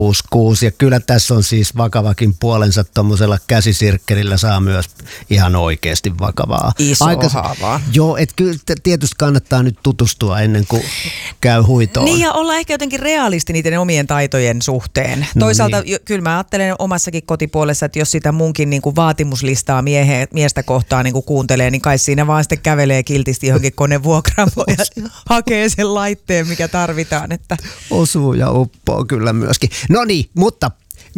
66. Ja kyllä tässä on siis vakavakin puolensa, tuommoisella käsisirkkelillä saa myös ihan oikeasti vakavaa. Iso haavaa. Joo, että kyllä tietysti kannattaa nyt tutustua ennen kuin käy huitoon. Niin ja olla ehkä jotenkin realisti niiden omien taitojen suhteen. Toisaalta kyllä mä ajattelen omassakin kotipuolessa, että jos sitä munkin niin kuin vaatimuslistaa miestä kohtaan niin kuin kuuntelee, niin kai siinä vaan sitten kävelee kiltisti johonkin konevuokraamoon ja hakee sen laitteen, mikä tarvitaan. Että. Osuu ja uppoo kyllä myöskin. No niin, mutta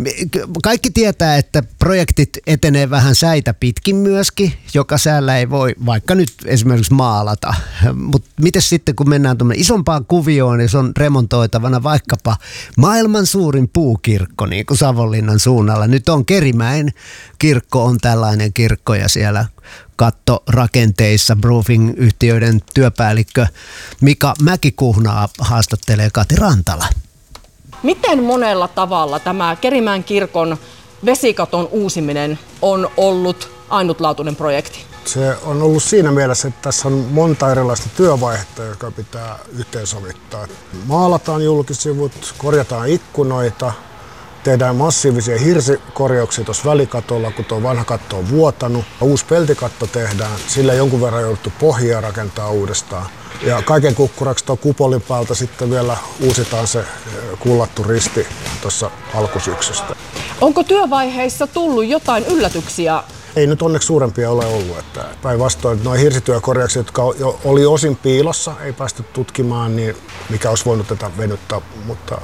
kaikki tietää, että projektit etenee vähän säitä pitkin myöskin, joka säällä ei voi vaikka nyt esimerkiksi maalata. Mutta miten sitten, kun mennään tuonne isompaan kuvioon, niin se on remontoitavana vaikkapa maailman suurin puukirkko, niin kuin Savonlinnan suunnalla. Nyt on Kerimäen kirkko, on tällainen kirkko ja siellä kattorakenteissa Broofing-yhtiöiden työpäällikkö Mika Mäkikuhnaa haastattelee Kati Rantala. Miten monella tavalla tämä Kerimäen kirkon vesikaton uusiminen on ollut ainutlaatuinen projekti? Se on ollut siinä mielessä, että tässä on monta erilaista työvaihetta, joka pitää yhteensovittaa. Maalataan julkisivut, korjataan ikkunoita, tehdään massiivisia hirsikorjauksia tuossa välikatolla, kun tuo vanha katto on vuotanut. Uusi peltikatto tehdään, sillä jonkun verran jouduttu pohjaa rakentaa uudestaan. Ja kaiken kukkuraksi tuon kupolin päältä sitten vielä uusitaan se kullattu risti tuossa alkusyksystä. Onko työvaiheissa tullut jotain yllätyksiä? Ei nyt onneksi suurempia ole ollut. Että päinvastoin nuo hirsityökorjaukset, jotka jo oli osin piilossa, ei päästy tutkimaan, niin mikä olisi voinut tätä venyttää, mutta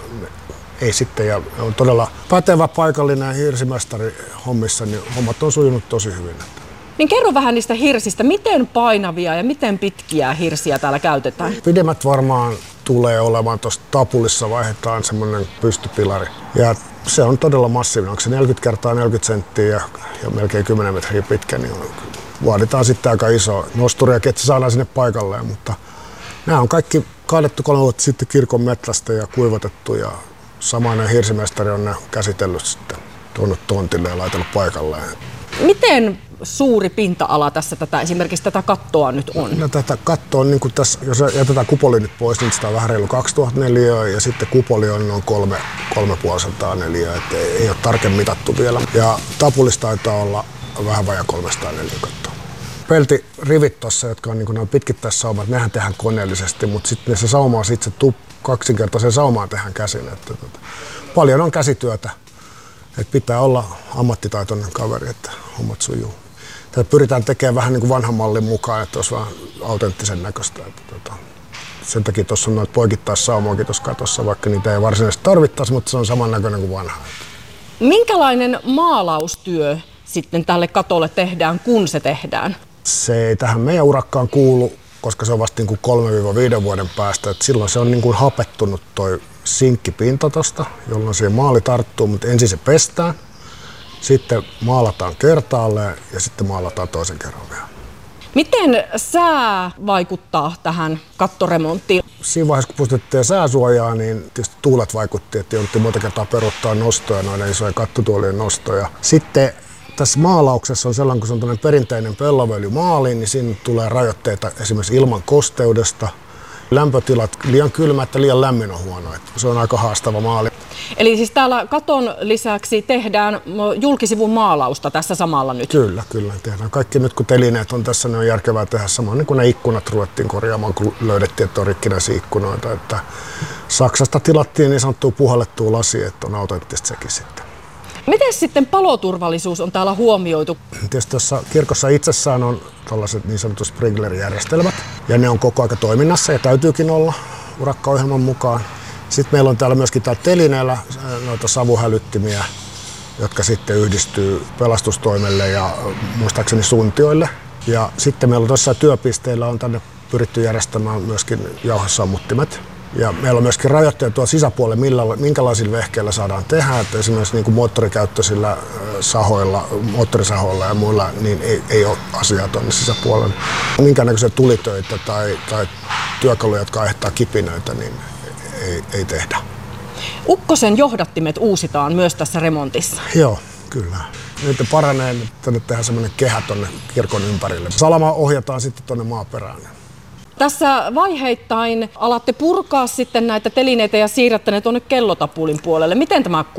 ei sitten. Ja on todella pätevä paikallinen hirsimestari hommissa, niin hommat on sujunut tosi hyvin. Niin kerro vähän niistä hirsistä. Miten painavia ja miten pitkiä hirsiä täällä käytetään? Pidemmät varmaan tulee olemaan tuossa tapulissa, vaihdetaan semmoinen pystypilari. Ja se on todella massiivinen. Onko se 40 kertaa 40 senttiä ja melkein 10 metriä pitkä, niin vaaditaan sitten aika iso nosturi, että se saadaan sinne paikalleen. Mutta nämä on kaikki kaadettu 3 vuotta sitten kirkon metsästä ja kuivatettu ja samainen hirsimestari on ne käsitellyt sitten tuonut tontille ja laitellut paikalleen. Miten suuri pinta-ala tässä esimerkiksi tätä kattoa nyt on? No, tätä kattoa on, niin kuin tässä, jos jätetään kupoli nyt pois, niin sitä on vähän reilu 2000 neliöä ja sitten kupoli on noin 350 neliöä, että ei ole tarkemmin mitattu vielä. Ja tapulista taitaa olla vähän vajaa 300 neliöä kattoa. Peltirivit tuossa, jotka on niin kuin pitkittäissaumat, nehän tehdään koneellisesti, mutta sitten se sauma on sitten se kaksinkertaisen saumaan tehdään käsin. Että paljon on käsityötä. Että pitää olla ammattitaitoinen kaveri, että hommat sujuu. Tätä pyritään tekemään vähän niin kuin vanhan mallin mukaan, että olisi vähän autenttisen näköistä. Sen takia tuossa on noita poikittaissaumoakin tuossa katossa, vaikka niitä ei varsinaisesti tarvittaisi, mutta se on samannäköinen kuin vanha. Minkälainen maalaustyö sitten tälle katolle tehdään, kun se tehdään? Se ei tähän meidän urakkaan kuulu, koska se on vasta niin kuin 3-5 vuoden päästä. Että silloin se on niin kuin hapettunut toi sinkkipinta tosta, jolloin siihen maali tarttuu, mutta ensin se pestään, sitten maalataan kertaalleen ja sitten maalataan toisen kerran vielä. Miten sää vaikuttaa tähän kattoremonttiin? Siinä vaiheessa, kun pustettiin sääsuojaa, niin tietysti tuulet vaikutti, että jouduttiin monta kertaa peruuttaa nostoja, noiden isojen kattotuolien nostoja. Sitten tässä maalauksessa on sellainen, kun se on perinteinen pellavöljymaali, niin siinä tulee rajoitteita esimerkiksi ilman kosteudesta. Lämpötilat, liian kylmä että liian lämmin on huono. Se on aika haastava maali. Eli siis täällä katon lisäksi tehdään julkisivun maalausta tässä samalla nyt? Kyllä tehdään. Kaikki nyt kun telineet on tässä, niin on järkevää tehdä samoin niin kuin ne ikkunat ruvettiin korjaamaan, kun löydettiin, että on rikkinäisiä ikkunoita. Että Saksasta tilattiin niin sanottua puhallettua lasia, että on autenttista sekin sitten. Miten sitten paloturvallisuus on täällä huomioitu? Tietysti tuossa kirkossa itsessään on tällaiset niin sanotut sprinklerijärjestelmät ja ne on koko ajan toiminnassa ja täytyykin olla urakkaohjelman mukaan. Sitten meillä on täällä myöskin täällä telineellä noita savuhälyttimiä, jotka sitten yhdistyy pelastustoimelle ja muistaakseni suuntioille. Ja sitten meillä on tuossa työpisteillä on tänne pyritty järjestämään myöskin jauhesammuttimet. Ja meillä on myöskin rajoitteet tuolla sisäpuolella, minkälaisilla vehkeillä saadaan tehdä. Että esimerkiksi niin kuin moottorikäyttöisillä sahoilla, moottorisahoilla ja muilla niin ei ole asiaa tuonne sisäpuolelle. Minkäännäköisiä tulitöitä tai työkaluja, jotka aiheuttaa kipinöitä, niin ei tehdä. Ukkosen johdattimet uusitaan myös tässä remontissa. Joo, kyllä. Nyt paranee, tänne tehdään semmoinen kehä tuonne kirkon ympärille. Salama ohjataan sitten tuonne maaperään. Tässä vaiheittain alatte purkaa sitten näitä telineitä ja siirrätte ne tuonne kellotapulin puolelle. Miten tämä